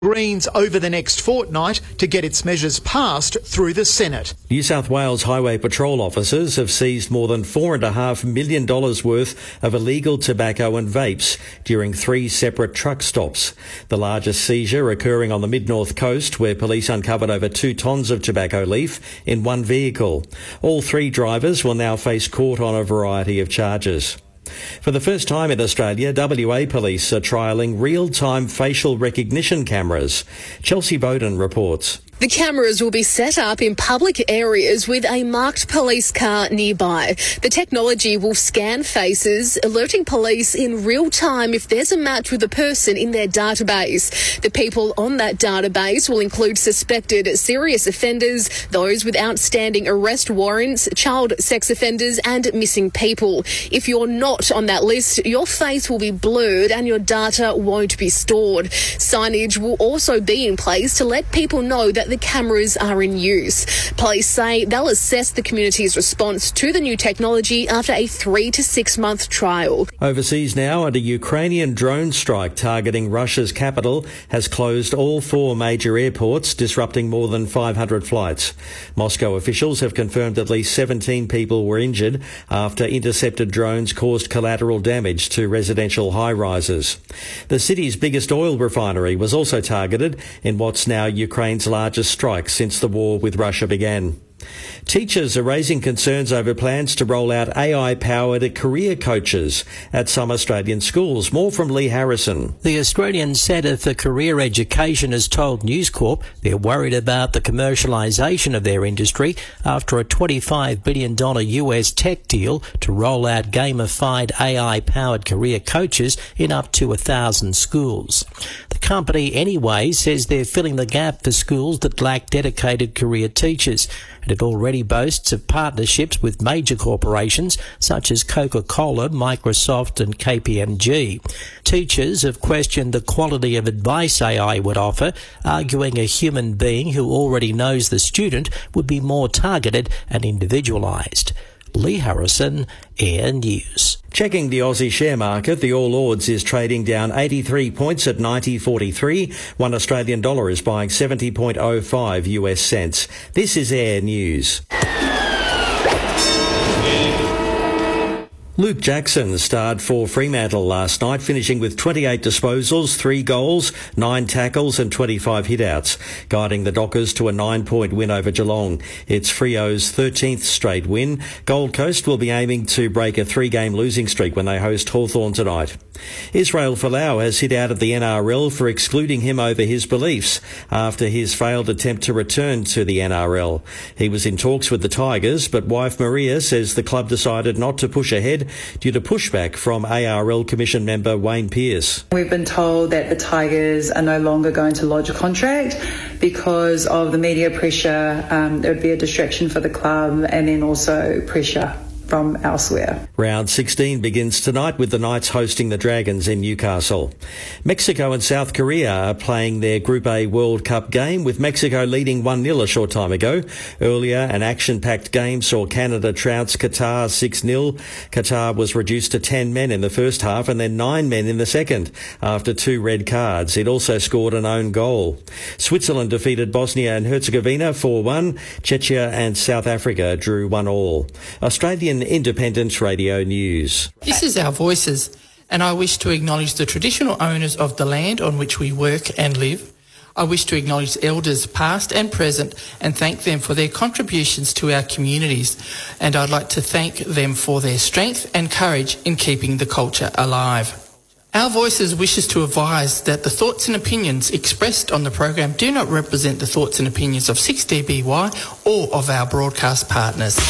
Greens over the next fortnight to get its measures passed through the Senate. New South Wales Highway Patrol officers have seized more than $4.5 million worth of illegal tobacco and vapes during 3 separate truck stops. The largest seizure occurring on the mid-north coast, where police uncovered over 2 tonnes of tobacco leaf in one vehicle. All 3 drivers will now face court on a variety of charges. For the first time in Australia, WA police are trialling real-time facial recognition cameras. Chelsea Bowden reports. The cameras will be set up in public areas with a marked police car nearby. The technology will scan faces, alerting police in real time if there's a match with a person in their database. The people on that database will include suspected serious offenders, those with outstanding arrest warrants, child sex offenders and missing people. If you're not on that list, your face will be blurred and your data won't be stored. Signage will also be in place to let people know that the cameras are in use. Police say they'll assess the community's response to the new technology after a 3 to 6 month trial. Overseas now, and a Ukrainian drone strike targeting Russia's capital has closed all 4 major airports, disrupting more than 500 flights. Moscow officials have confirmed at least 17 people were injured after intercepted drones caused collateral damage to residential high-rises. The city's biggest oil refinery was also targeted in what's now Ukraine's largest strike since the war with Russia began. Teachers are raising concerns over plans to roll out AI-powered career coaches at some Australian schools. More from Lee Harrison. The Australian Centre for Career Education has told News Corp they're worried about the commercialisation of their industry after a $25 billion US tech deal to roll out gamified AI-powered career coaches in up to 1,000 schools. The company anyway says they're filling the gap for schools that lack dedicated career teachers, and it already boasts of partnerships with major corporations such as Coca-Cola, Microsoft and KPMG. Teachers have questioned the quality of advice AI would offer, arguing a human being who already knows the student would be more targeted and individualised. Lee Harrison, Air News. Checking the Aussie share market, the All Ords is trading down 83 points at 90.43. $1 Australian is buying 70.05 US cents. This is Air News. Luke Jackson starred for Fremantle last night, finishing with 28 disposals, 3 goals, 9 tackles and 25 hitouts, guiding the Dockers to a 9-point win over Geelong. It's Freo's 13th straight win. Gold Coast will be aiming to break a 3-game losing streak when they host Hawthorn tonight. Israel Folau has hit out at the NRL for excluding him over his beliefs after his failed attempt to return to the NRL. He was in talks with the Tigers, but wife Maria says the club decided not to push ahead due to pushback from ARL Commission member Wayne Pearce. We've been told that the Tigers are no longer going to lodge a contract because of the media pressure. There would be a distraction for the club and then also pressure from elsewhere. Round 16 begins tonight with the Knights hosting the Dragons in Newcastle. Mexico and South Korea are playing their Group A World Cup game, with Mexico leading 1-0 a short time ago. Earlier, an action-packed game saw Canada trounce Qatar 6-0. Qatar was reduced to 10 men in the first half and then 9 men in the second after 2 red cards. It also scored an own goal. Switzerland defeated Bosnia and Herzegovina 4-1. Czechia and South Africa drew 1-1. Australian Independent Radio News. This is Our Voices, and I wish to acknowledge the traditional owners of the land on which we work and live. I wish to acknowledge elders past and present and thank them for their contributions to our communities, and I'd like to thank them for their strength and courage in keeping the culture alive. Our Voices wishes to advise that the thoughts and opinions expressed on the program do not represent the thoughts and opinions of 6DBY or of our broadcast partners.